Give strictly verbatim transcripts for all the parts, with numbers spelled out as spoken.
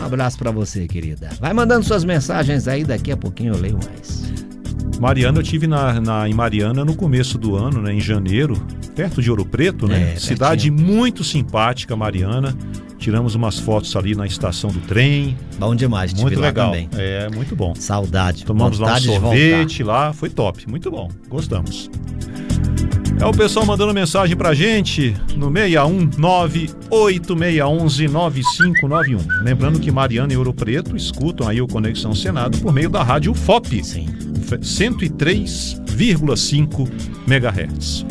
abraço pra você, querida. Vai mandando suas mensagens aí, daqui a pouquinho eu leio mais. Mariana, eu estive na, na, em Mariana no começo do ano, né, em janeiro, perto de Ouro Preto, né? É, cidade muito simpática, Mariana. Tiramos umas fotos ali na estação do trem. Bom demais, muito lá legal. Também. É, muito bom. Saudade. Tomamos vontade lá um sorvete lá, foi top, muito bom. Gostamos. É o pessoal mandando mensagem pra gente no seis um nove, oito seis um, nove cinco nove um. Lembrando que Mariana e Ouro Preto escutam aí o Conexão Senado por meio da rádio F O P. Sim. cento e três vírgula cinco megahertz.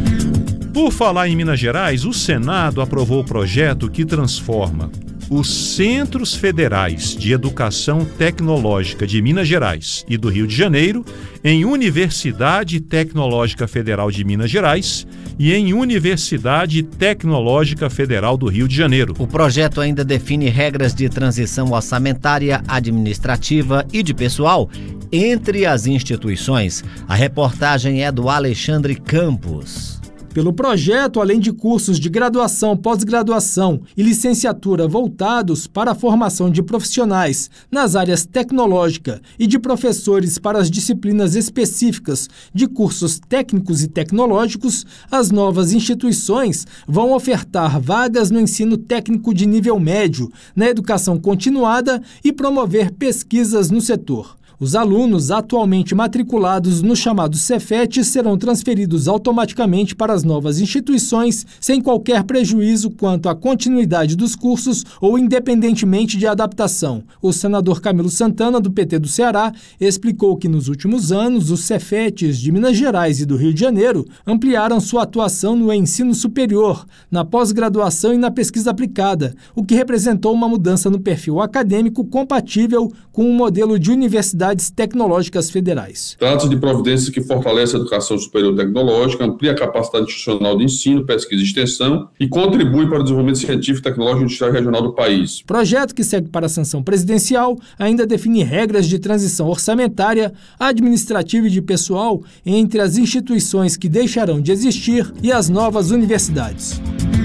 Por falar em Minas Gerais, o Senado aprovou o projeto que transforma os Centros Federais de Educação Tecnológica de Minas Gerais e do Rio de Janeiro em Universidade Tecnológica Federal de Minas Gerais e em Universidade Tecnológica Federal do Rio de Janeiro. O projeto ainda define regras de transição orçamentária, administrativa e de pessoal entre as instituições. A reportagem é do Alexandre Campos. Pelo projeto, além de cursos de graduação, pós-graduação e licenciatura voltados para a formação de profissionais nas áreas tecnológica e de professores para as disciplinas específicas de cursos técnicos e tecnológicos, as novas instituições vão ofertar vagas no ensino técnico de nível médio, na educação continuada e promover pesquisas no setor. Os alunos atualmente matriculados no chamado Cefet serão transferidos automaticamente para as novas instituições sem qualquer prejuízo quanto à continuidade dos cursos ou independentemente de adaptação. O senador Camilo Santana, do P T do Ceará, explicou que nos últimos anos os Cefetes de Minas Gerais e do Rio de Janeiro ampliaram sua atuação no ensino superior, na pós-graduação e na pesquisa aplicada, o que representou uma mudança no perfil acadêmico compatível com o modelo de universidade tecnológicas federais. Trata-se de providências que fortalecem a educação superior tecnológica, amplia a capacidade institucional de ensino, pesquisa e extensão e contribui para o desenvolvimento científico, tecnológico e industrial regional do país. Projeto que segue para a sanção presidencial ainda define regras de transição orçamentária, administrativa e de pessoal entre as instituições que deixarão de existir e as novas universidades.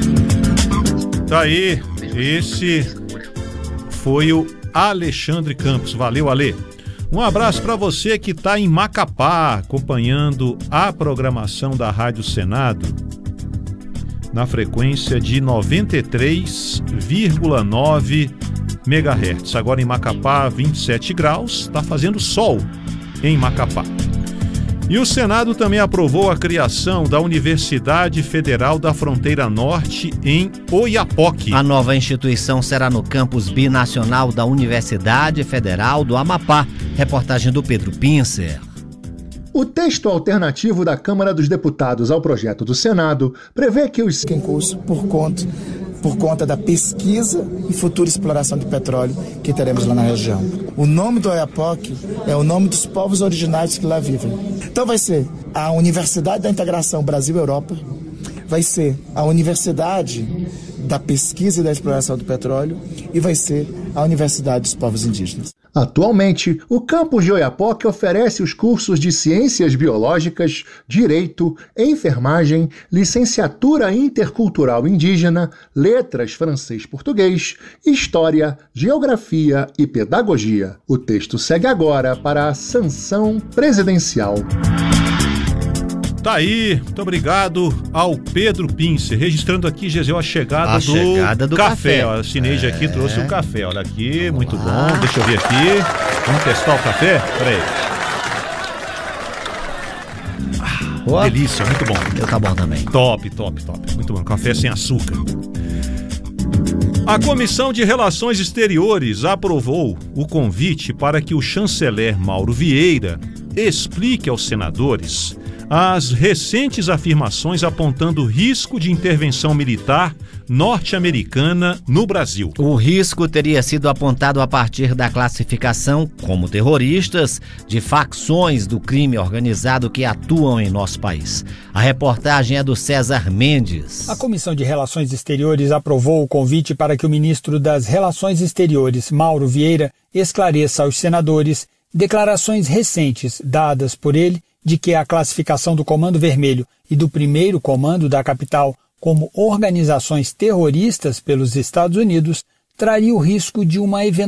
Tá aí, esse foi o Alexandre Campos. Valeu, Ale. Um abraço para você que está em Macapá, acompanhando a programação da Rádio Senado na frequência de noventa e três vírgula nove megahertz. Agora em Macapá, vinte e sete graus, está fazendo sol em Macapá. E o Senado também aprovou a criação da Universidade Federal da Fronteira Norte em Oiapoque. A nova instituição será no campus binacional da Universidade Federal do Amapá. Reportagem do Pedro Pincer. O texto alternativo da Câmara dos Deputados ao projeto do Senado prevê que os... em curso por conta, por conta da pesquisa e futura exploração de petróleo que teremos lá na região. O nome do Oiapoque é o nome dos povos originários que lá vivem. Então vai ser a Universidade da Integração Brasil-Europa, vai ser a Universidade da Pesquisa e da Exploração do Petróleo e vai ser a Universidade dos Povos Indígenas. Atualmente, o campus de Oiapoque oferece os cursos de Ciências Biológicas, Direito, Enfermagem, Licenciatura Intercultural Indígena, Letras Francês-Português, História, Geografia e Pedagogia. O texto segue agora para a sanção presidencial. Tá aí, muito obrigado ao Pedro Pincer, registrando aqui, Gesel, a chegada, a do, chegada do café. café. Ó, a Cineide é. aqui trouxe o café, olha aqui, muito Olá. bom, deixa eu ver aqui, vamos testar o café? Peraí. Ah, delícia, muito bom. Eu tá bom também. Top, top, top, muito bom, café sem açúcar. A Comissão de Relações Exteriores aprovou o convite para que o chanceler Mauro Vieira explique aos senadores as recentes afirmações apontando risco de intervenção militar norte-americana no Brasil. O risco teria sido apontado a partir da classificação como terroristas de facções do crime organizado que atuam em nosso país. A reportagem é do César Mendes. A Comissão de Relações Exteriores aprovou o convite para que o ministro das Relações Exteriores, Mauro Vieira, esclareça aos senadores declarações recentes dadas por ele de que a classificação do Comando Vermelho e do primeiro Comando da capital como organizações terroristas pelos Estados Unidos traria o risco de uma eventual